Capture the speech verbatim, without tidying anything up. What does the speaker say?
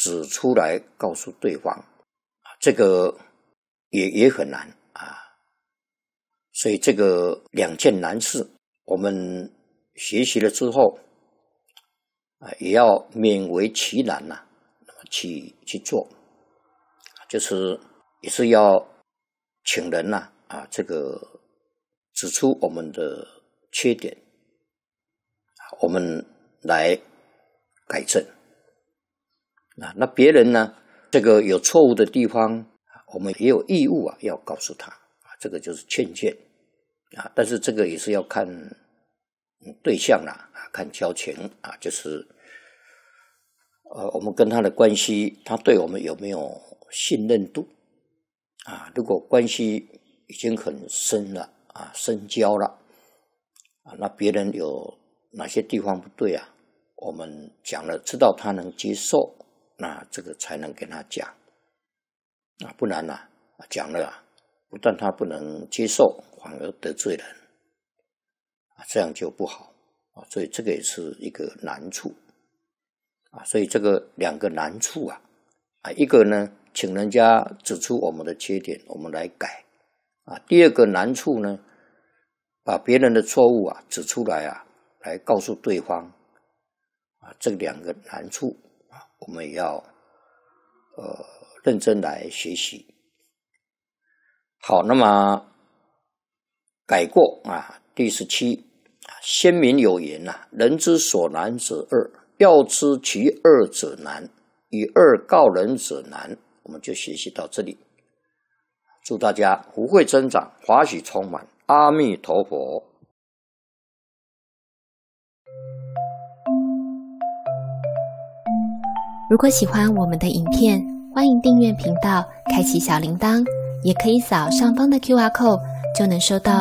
指出来告诉对方，这个也也很难啊。所以这个两件难事，我们学习了之后啊，也要勉为其难呐、啊，去去做，就是也是要请人呐 啊, 啊，这个指出我们的缺点，我们来改正。啊，那别人呢，这个有错误的地方，我们也有义务啊，要告诉他啊，这个就是劝谏啊。但是这个也是要看对象啦，啊，看交情啊，就是呃，我们跟他的关系，他对我们有没有信任度啊？如果关系已经很深了啊，深交了啊，那别人有哪些地方不对啊？我们讲了，知道他能接受。那这个才能跟他讲啊，不然啊讲了啊，不但他不能接受，反而得罪人啊，这样就不好啊。所以这个也是一个难处啊。所以这个两个难处啊啊，一个呢，请人家指出我们的缺点，我们来改啊。第二个难处呢，把别人的错误啊指出来啊，来告诉对方啊，这两个难处。我们也要呃认真来学习。好，那么改过啊，第十七，先民有言呐、啊，人之所难者二，要知其二者难，以二告人者难。我们就学习到这里。祝大家福慧增长，法喜充满。阿弥陀佛。 如果喜欢我们的影片，欢迎订阅频道，开启小铃铛，也可以扫上方的 Q R code， 就能收到